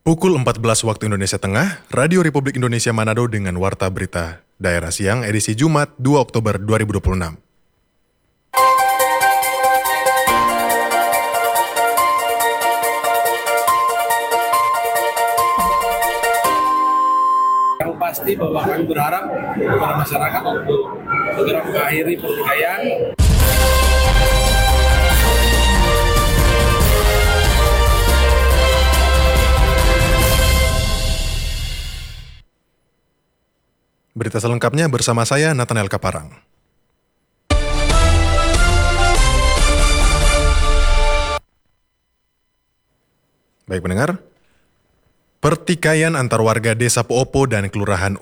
Pukul 14 waktu Indonesia Tengah, Radio Republik Indonesia Manado dengan Warta Berita Daerah Siang edisi Jumat 2 Oktober 2026. Yang pasti bahwa kami berharap kepada masyarakat untuk segera mengakhiri pertikaian. Berita selengkapnya bersama saya, Nathanael Kaparang. Baik pendengar, pertikaian antar warga Desa Poopo dan Kelurahan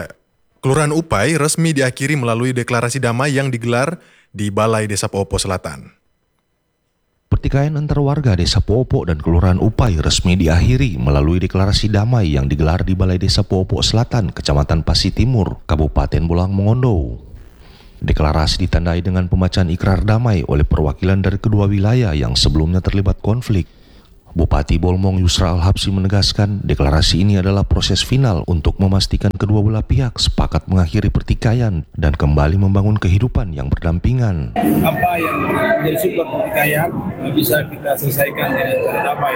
Upai resmi diakhiri melalui deklarasi damai yang digelar di Balai Desa Poopo Selatan. Pertikaian antar warga Desa Poopo dan Kelurahan Upai resmi diakhiri melalui deklarasi damai yang digelar di Balai Desa Poopo Selatan, Kecamatan Pasi Timur, Kabupaten Bolang Mongondo. Deklarasi ditandai dengan pembacaan ikrar damai oleh perwakilan dari kedua wilayah yang sebelumnya terlibat konflik. Bupati Bolmong Yusra Al-Habsyi menegaskan deklarasi ini adalah proses final untuk memastikan kedua belah pihak sepakat mengakhiri pertikaian dan kembali membangun kehidupan yang berdampingan. Apa yang menjadi sumber pertikaian bisa kita selesaikan dengan cara damai.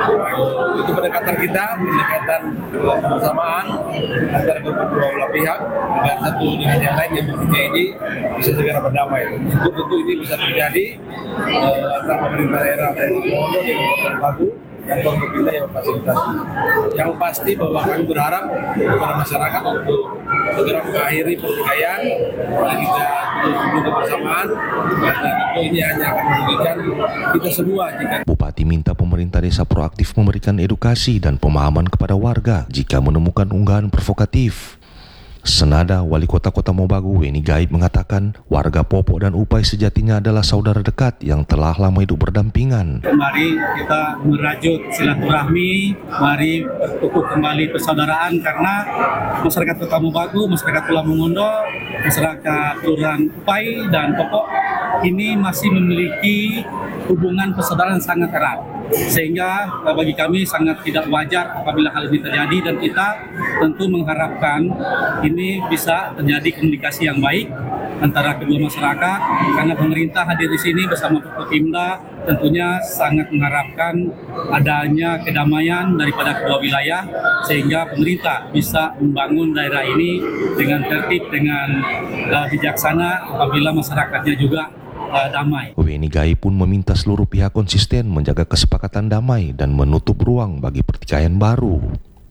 Itu pendekatan kita, pendekatan kebersamaan antara kedua belah pihak dan satu dengan yang lain yang bertikai ini bisa segera berdamai. Tentu ini bisa terjadi antara pemerintah daerah dan Mongondo dengan Pagu dan pemerintah yang memfasilitasi. Yang pasti bahwa kami berharap kepada masyarakat untuk segera mengakhiri pertikaian, kita duduk bersamaan, dan itu ini hanya akan merugikan kita semua. Bupati minta pemerintah desa proaktif memberikan edukasi dan pemahaman kepada warga jika menemukan unggahan provokatif. Senada Wali Kota Mobagu Weni Gaib mengatakan warga Poopo dan Upai sejatinya adalah saudara dekat yang telah lama hidup berdampingan. Mari kita merajut silaturahmi, mari berkukuh kembali persaudaraan karena masyarakat Kota Mobagu, masyarakat Pulau Mongondo, masyarakat Kelurahan Upai dan Poopo ini masih memiliki hubungan persaudaraan sangat erat. Sehingga bagi kami sangat tidak wajar apabila hal ini terjadi dan kita tentu mengharapkan ini bisa terjadi komunikasi yang baik antara kedua masyarakat karena pemerintah hadir di sini bersama Forkopimda tentunya sangat mengharapkan adanya kedamaian daripada kedua wilayah sehingga pemerintah bisa membangun daerah ini dengan tertib, dengan bijaksana apabila masyarakatnya juga damai. Weni Gaib pun meminta seluruh pihak konsisten menjaga kesepakatan damai dan menutup ruang bagi pertikaian baru.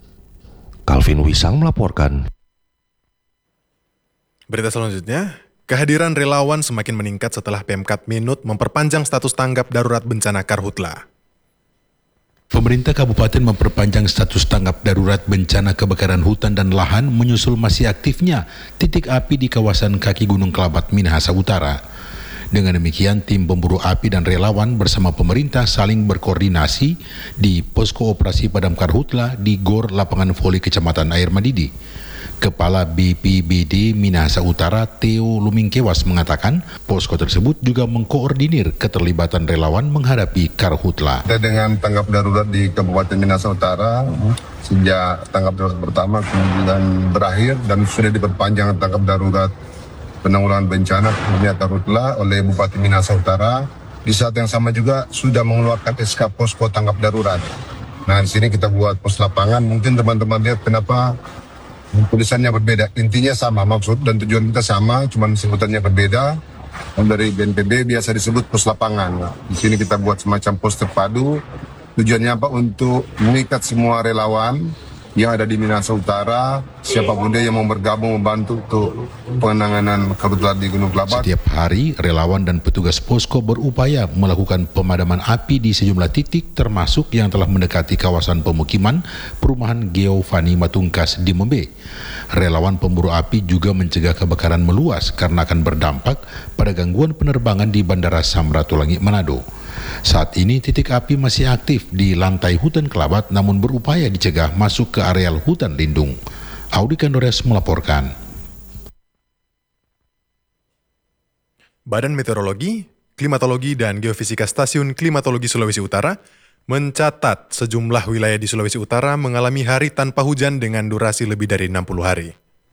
Calvin Wisang melaporkan. Berita selanjutnya, kehadiran relawan semakin meningkat setelah Pemkab Minut memperpanjang status tanggap darurat bencana Karhutla. Pemerintah Kabupaten memperpanjang status tanggap darurat bencana kebakaran hutan dan lahan menyusul masih aktifnya titik api di kawasan kaki Gunung Kelabat, Minahasa Utara. Dengan demikian, tim pemburu api dan relawan bersama pemerintah saling berkoordinasi di Posko Operasi Padam Karhutla di Gor Lapangan Voli Kecamatan Air Madidi. Kepala BPBD Minahasa Utara, Theo Lumingkewas mengatakan, posko tersebut juga mengkoordinir keterlibatan relawan menghadapi Karhutla. Dengan tanggap darurat di Kabupaten Minahasa Utara, sejak tanggap darurat pertama kemudian berakhir dan sudah diperpanjang tanggap darurat penanggulangan bencana khususnya Karhutla oleh Bupati Minahasa Utara. Di saat yang sama juga sudah mengeluarkan SK posko tanggap darurat. Nah, di sini kita buat pos lapangan. Mungkin teman-teman lihat kenapa tulisannya berbeda. Intinya sama, maksud dan tujuan kita sama, cuman sebutannya berbeda. Dari BNPB biasa disebut pos lapangan. Di sini kita buat semacam pos terpadu. Tujuannya apa? Untuk mengikat semua relawan yang ada di Minahasa Utara, siapapun dia yang mau bergabung membantu untuk penanganan Karhutla di Gunung Kelabat. Setiap hari, relawan dan petugas posko berupaya melakukan pemadaman api di sejumlah titik termasuk yang telah mendekati kawasan pemukiman perumahan Geofani Matungkas di Membe. Relawan pemburu api juga mencegah kebakaran meluas karena akan berdampak pada gangguan penerbangan di Bandara Samratulangi Manado. Saat ini titik api masih aktif di lantai hutan Kelabat namun berupaya dicegah masuk ke areal hutan lindung. Audi Kandores melaporkan. Badan Meteorologi, Klimatologi dan Geofisika Stasiun Klimatologi Sulawesi Utara mencatat sejumlah wilayah di Sulawesi Utara mengalami hari tanpa hujan dengan durasi lebih dari 60 hari.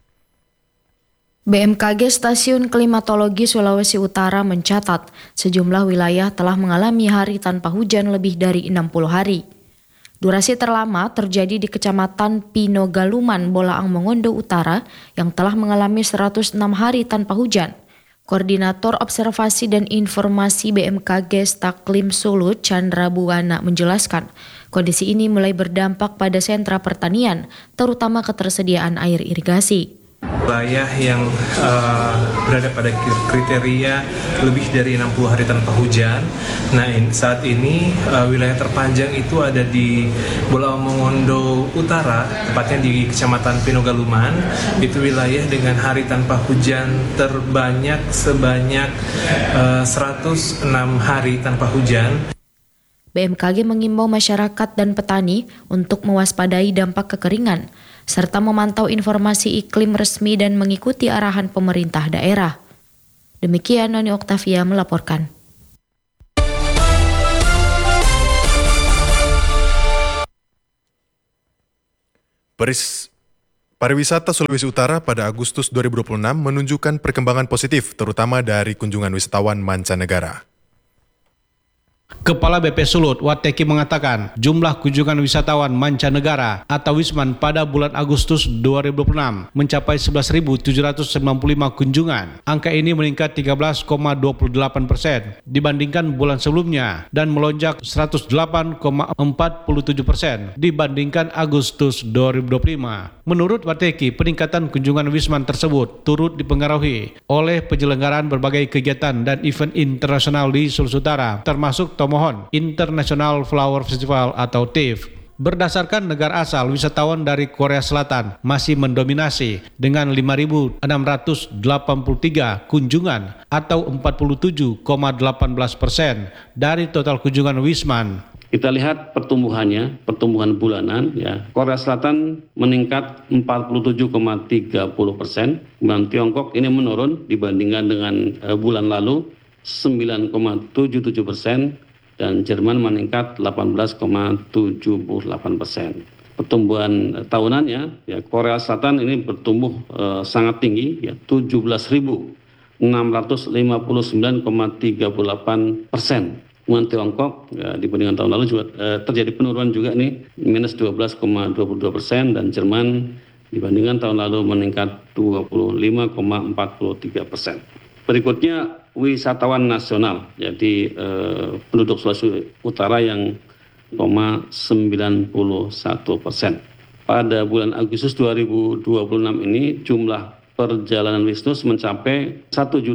BMKG Stasiun Klimatologi Sulawesi Utara mencatat sejumlah wilayah telah mengalami hari tanpa hujan lebih dari 60 hari. Durasi terlama terjadi di Kecamatan Pinogaluman, Bolaang Mongondo Utara yang telah mengalami 106 hari tanpa hujan. Koordinator Observasi dan Informasi BMKG Staklim Sulut, Chandra Buwana, menjelaskan kondisi ini mulai berdampak pada sentra pertanian, terutama ketersediaan air irigasi. Wilayah yang berada pada kriteria lebih dari 60 hari tanpa hujan. Nah, saat ini wilayah terpanjang itu ada di Bolaang Mongondo Utara, tepatnya di Kecamatan Pinogaluman. Itu wilayah dengan hari tanpa hujan terbanyak sebanyak 106 hari tanpa hujan. BMKG mengimbau masyarakat dan petani untuk mewaspadai dampak kekeringan, serta memantau informasi iklim resmi dan mengikuti arahan pemerintah daerah. Demikian Noni Oktavia melaporkan. Pariwisata Sulawesi Utara pada Agustus 2026 menunjukkan perkembangan positif, terutama dari kunjungan wisatawan mancanegara. Kepala BP Sulut, Wateki, mengatakan jumlah kunjungan wisatawan mancanegara atau Wisman pada bulan Agustus 2026 mencapai 11.795 kunjungan. Angka ini meningkat 13,28% dibandingkan bulan sebelumnya dan melonjak 108,47% dibandingkan Agustus 2025. Menurut Wateki, peningkatan kunjungan Wisman tersebut turut dipengaruhi oleh penyelenggaraan berbagai kegiatan dan event internasional di Sulawesi Utara, termasuk Tomohon International Flower Festival atau TIFF. Berdasarkan negara asal, wisatawan dari Korea Selatan masih mendominasi dengan 5.683 kunjungan atau 47,18% dari total kunjungan Wisman. Kita lihat pertumbuhan bulanan, ya. Korea Selatan meningkat 47,30%, kemudian Tiongkok ini menurun dibandingkan dengan bulan lalu 9,77%. Dan Jerman meningkat 18,78%. Pertumbuhan tahunannya, ya, Korea Selatan ini bertumbuh sangat tinggi, ya, 17.659,38%. Kemudian Tiongkok, ya, dibandingkan tahun lalu juga terjadi penurunan juga nih, minus 12,22%, dan Jerman dibandingkan tahun lalu meningkat 25,43%. Berikutnya wisatawan nasional, jadi penduduk Sulawesi Utara yang 0,91%. Pada bulan Agustus 2026 ini jumlah perjalanan bisnis mencapai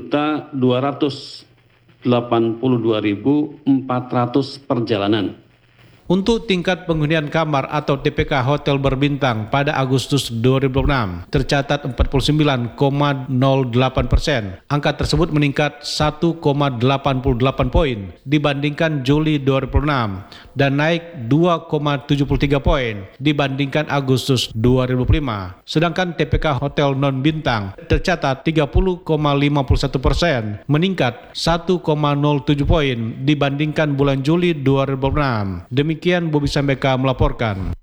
1.282.400 perjalanan. Untuk tingkat penghunian kamar atau TPK hotel berbintang pada Agustus 2026 tercatat 49,08%. Angka tersebut meningkat 1,88 poin dibandingkan Juli 2026 dan naik 2,73 poin dibandingkan Agustus 2005. Sedangkan TPK hotel non-bintang tercatat 30,51%, meningkat 1,07 poin dibandingkan bulan Juli 2006. Demikian Bobi Sambeka melaporkan.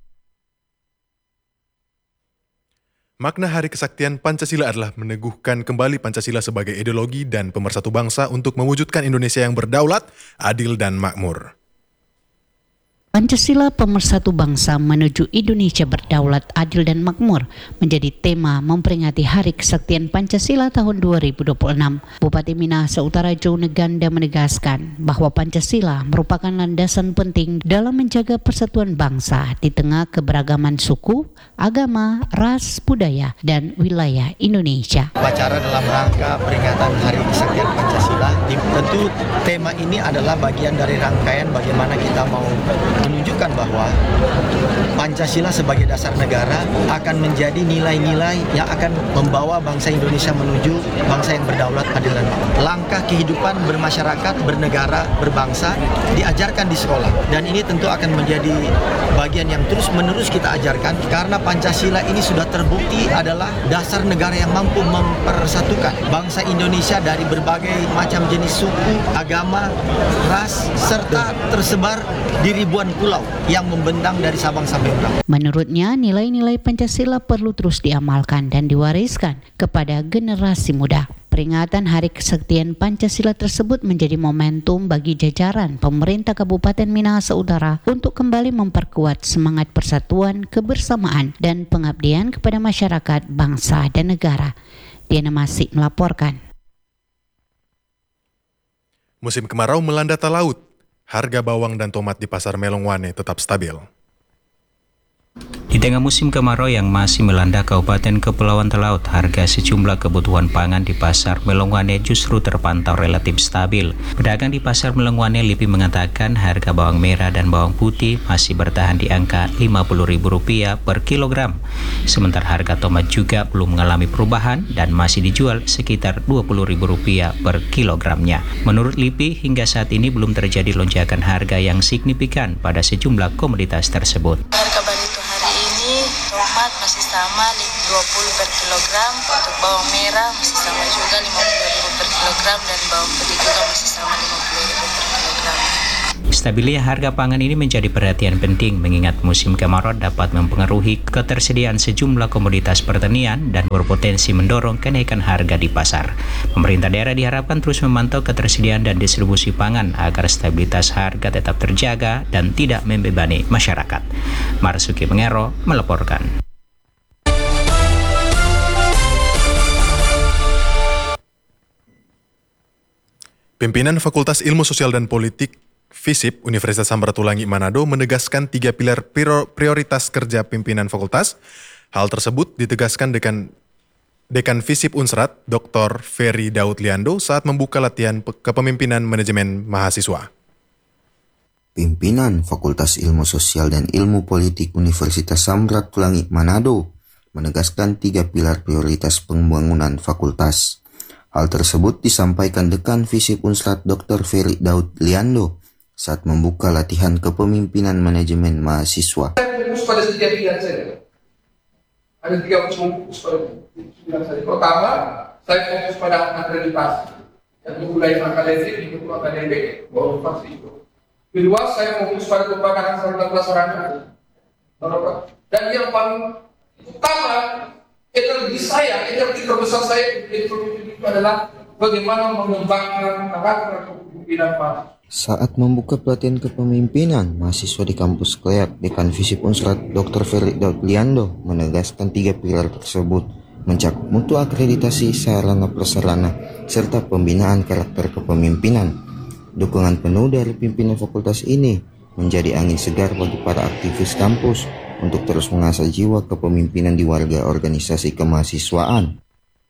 Makna Hari Kesaktian Pancasila adalah meneguhkan kembali Pancasila sebagai ideologi dan pemersatu bangsa untuk mewujudkan Indonesia yang berdaulat, adil, dan makmur. Pancasila pemersatu bangsa menuju Indonesia berdaulat, adil, dan makmur menjadi tema memperingati Hari Kesaktian Pancasila tahun 2026. Bupati Minahasa Utara Joe Neganda menegaskan bahwa Pancasila merupakan landasan penting dalam menjaga persatuan bangsa di tengah keberagaman suku, agama, ras, budaya, dan wilayah Indonesia. Upacara dalam rangka peringatan Hari Kesaktian Pancasila, tentu tema ini adalah bagian dari rangkaian bagaimana kita mau menunjukkan bahwa Pancasila sebagai dasar negara akan menjadi nilai-nilai yang akan membawa bangsa Indonesia menuju bangsa yang berdaulat, adil dan makmur. Langkah kehidupan bermasyarakat, bernegara, berbangsa diajarkan di sekolah. Dan ini tentu akan menjadi bagian yang terus-menerus kita ajarkan karena Pancasila ini sudah terbukti adalah dasar negara yang mampu mempersatukan bangsa Indonesia dari berbagai macam jenis suku, agama, ras, serta tersebar di ribuan pulau yang membentang dari Sabang sampai Merauke. Menurutnya, nilai-nilai Pancasila perlu terus diamalkan dan diwariskan kepada generasi muda. Peringatan Hari Kesaktian Pancasila tersebut menjadi momentum bagi jajaran pemerintah Kabupaten Minahasa Utara untuk kembali memperkuat semangat persatuan, kebersamaan, dan pengabdian kepada masyarakat, bangsa, dan negara. Diana Masih melaporkan. Musim kemarau melanda laut. Harga bawang dan tomat di Pasar Melongwane tetap stabil. Di tengah musim kemarau yang masih melanda Kabupaten Kepulauan Talaut, harga sejumlah kebutuhan pangan di Pasar Melongwane justru terpantau relatif stabil. Pedagang di Pasar Melongwane LIPI mengatakan harga bawang merah dan bawang putih masih bertahan di angka Rp50.000 per kilogram. Sementara harga tomat juga belum mengalami perubahan dan masih dijual sekitar Rp20.000 per kilogramnya. Menurut LIPI, hingga saat ini belum terjadi lonjakan harga yang signifikan pada sejumlah komoditas tersebut. Harga barito hari ini tomat masih sama 20 per kilogram, untuk bawang merah masih sama juga 50.000 per kilogram dan bawang putih juga masih sama 50.000 per kilogram. Stabilnya harga pangan ini menjadi perhatian penting mengingat musim kemarau dapat mempengaruhi ketersediaan sejumlah komoditas pertanian dan berpotensi mendorong kenaikan harga di pasar. Pemerintah daerah diharapkan terus memantau ketersediaan dan distribusi pangan agar stabilitas harga tetap terjaga dan tidak membebani masyarakat. Marsuki Mengero melaporkan. Pimpinan Fakultas Ilmu Sosial dan Politik FISIP Universitas Samratulangi Manado menegaskan 3 pilar prioritas kerja pimpinan fakultas. Hal tersebut ditegaskan Dekan FISIP Unsrat, Dr. Ferry Daud Liando saat membuka latihan kepemimpinan manajemen mahasiswa. Pimpinan Fakultas Ilmu Sosial dan Ilmu Politik Universitas Samratulangi Manado menegaskan 3 pilar prioritas pembangunan fakultas. Hal tersebut disampaikan Dekan FISIP Unsrat Dr. Ferry Daud Liando saat membuka latihan kepemimpinan manajemen mahasiswa. Saya fokus pada setiap pilihan saya. Ada 3 fokus pada pilihan saya. Pertama, saya fokus pada akreditasi. Yang mulai akademik, yang kedua akademik, baru pasti itu. Kedua, saya fokus pada pembangunan sarana prasarana. Dan yang paling utama, energi terbesar saya itu adalah bagaimana mengembangkan karakter kepemimpinan mahasiswa. Saat membuka pelatihan kepemimpinan mahasiswa di kampus Kleak, Dekan FISIP Unsrat Dr. Ferry Daud Liando menegaskan 3 pilar tersebut mencakup mutu akreditasi sarana prasarana serta pembinaan karakter kepemimpinan. Dukungan penuh dari pimpinan fakultas ini menjadi angin segar bagi para aktivis kampus untuk terus mengasah jiwa kepemimpinan di warga organisasi kemahasiswaan.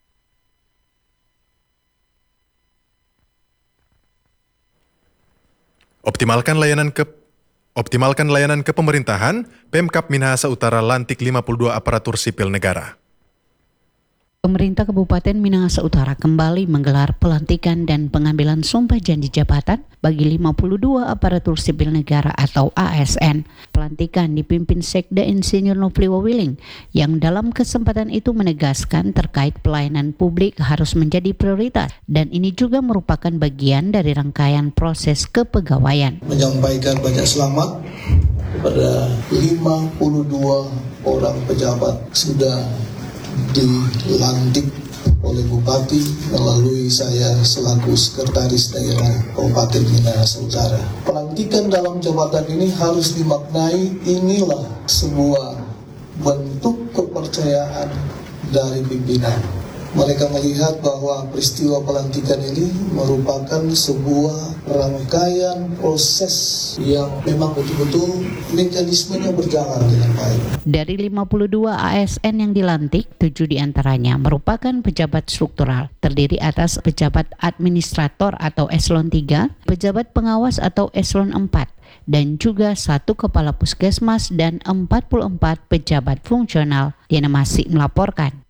Optimalkan layanan kepemerintahan, Pemkab Minahasa Utara lantik 52 aparatur sipil negara. Pemerintah Kabupaten Minahasa Utara kembali menggelar pelantikan dan pengambilan sumpah janji jabatan bagi 52 aparatur sipil negara atau ASN. Pelantikan dipimpin Sekda Insinyur Nofli Wawiling yang dalam kesempatan itu menegaskan terkait pelayanan publik harus menjadi prioritas dan ini juga merupakan bagian dari rangkaian proses kepegawaian. Menyampaikan banyak selamat kepada 52 orang pejabat sudah dilantik oleh Bupati melalui saya selaku Sekretaris Daerah Kabupaten Minahasa Utara. Pelantikan dalam jabatan ini harus dimaknai inilah sebuah bentuk kepercayaan dari pimpinan. Mereka melihat bahwa peristiwa pelantikan ini merupakan sebuah rangkaian proses yang memang betul-betul mekanismenya berjalan dengan baik. Dari 52 ASN yang dilantik, 7 diantaranya merupakan pejabat struktural, terdiri atas pejabat administrator atau eselon 3, pejabat pengawas atau eselon 4, dan juga 1 kepala puskesmas dan 44 pejabat fungsional. Diana Masih melaporkan.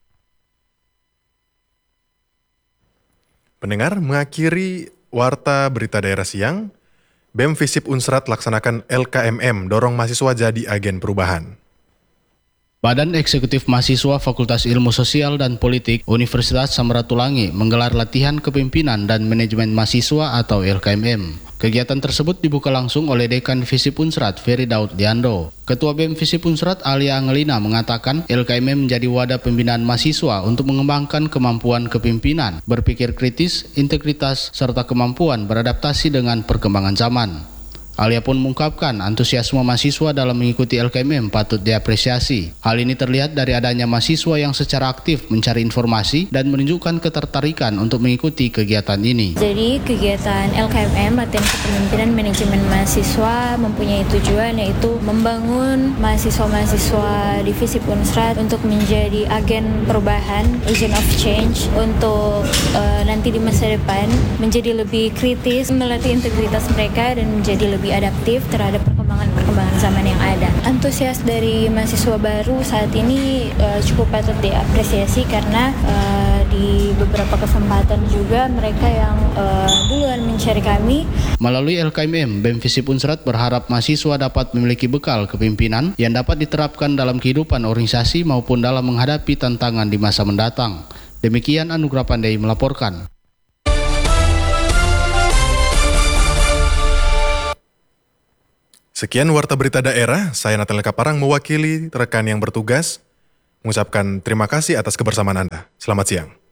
Pendengar, mengakhiri Warta Berita Daerah Siang, BEM Visip Unsrat laksanakan LKMM, dorong mahasiswa jadi agen perubahan. Badan Eksekutif Mahasiswa Fakultas Ilmu Sosial dan Politik Universitas Samratulangi menggelar latihan kepemimpinan dan manajemen mahasiswa atau LKMM. Kegiatan tersebut dibuka langsung oleh Dekan Visip Unsrat Ferry Daud Liando. Ketua BEM Visip Unsrat Alia Angelina mengatakan LKMM menjadi wadah pembinaan mahasiswa untuk mengembangkan kemampuan kepemimpinan, berpikir kritis, integritas, serta kemampuan beradaptasi dengan perkembangan zaman. Alia pun mengungkapkan antusiasme mahasiswa dalam mengikuti LKMM patut diapresiasi. Hal ini terlihat dari adanya mahasiswa yang secara aktif mencari informasi dan menunjukkan ketertarikan untuk mengikuti kegiatan ini. Jadi kegiatan LKMM, latihan kepemimpinan manajemen mahasiswa, mempunyai tujuan yaitu membangun mahasiswa-mahasiswa divisi Unsrat untuk menjadi agen perubahan, agent of change, untuk nanti di masa depan menjadi lebih kritis, melatih integritas mereka dan menjadi lebih adaptif terhadap perkembangan zaman yang ada. Antusias dari mahasiswa baru saat ini cukup patut diapresiasi karena di beberapa kesempatan juga mereka yang duluan mencari kami. Melalui LKMM, BEM Visip Unsrat berharap mahasiswa dapat memiliki bekal kepemimpinan yang dapat diterapkan dalam kehidupan organisasi maupun dalam menghadapi tantangan di masa mendatang. Demikian Anugrah Pandai melaporkan. Sekian Warta Berita Daerah, saya Nathaniel Kaparang mewakili rekan yang bertugas, mengucapkan terima kasih atas kebersamaan Anda. Selamat siang.